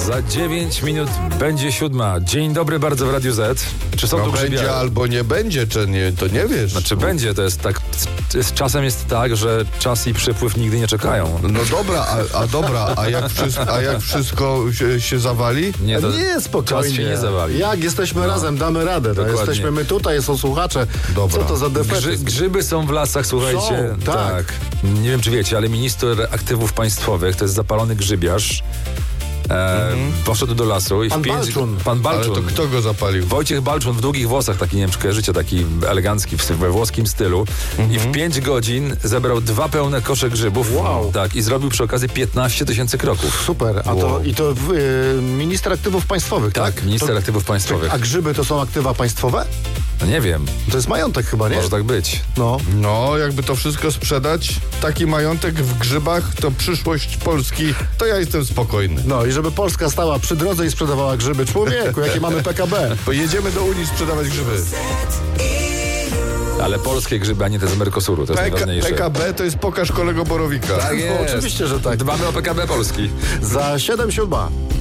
Za 9 minut będzie 7. Dzień dobry bardzo w Radiu Z. Czy są tu grzybiary? Będzie albo nie będzie, czy nie, to nie wiesz. Znaczy będzie, to jest tak. Czasem jest tak, że czas i przypływ nigdy nie czekają. No dobra, a jak wszystko się zawali? Nie, to Nie, spokojnie. czas się nie zawali. Jak jesteśmy razem, damy radę. No, Dokładnie. jesteśmy my tutaj, są słuchacze. Dobra. Co to za defetyzm? Grzyby są w lasach, słuchajcie. Są, tak. Nie wiem, czy wiecie, ale minister aktywów państwowych to jest zapalony grzybiarz. Poszedł do lasu i Pan w 5... Balczun. Pan Ale Balczun. to kto go zapalił? Wojciech Balczun w długich włosach, taki, nie wiem, czy kojarzycie, taki elegancki, we włoskim stylu. I w 5 godzin zebrał 2 pełne kosze grzybów. Wow. Tak, i zrobił przy okazji 15 000 kroków. Super. A Wow. to minister aktywów państwowych, tak? Minister aktywów państwowych. A grzyby to są aktywa państwowe? No nie wiem, To jest majątek chyba, nie? może tak być. No. No, jakby to wszystko sprzedać, taki majątek w grzybach, to przyszłość Polski, to ja jestem spokojny. No i żeby Polska stała przy drodze i sprzedawała grzyby. Człowieku, jakie mamy PKB. Bo jedziemy do Unii sprzedawać grzyby. Ale polskie grzyby, a nie te z Mercosuru, to jest najważniejsze. PKB to jest pokaż kolego Borowika. Tak jest. No, oczywiście, że tak. Dbamy o PKB Polski. Za 7:07.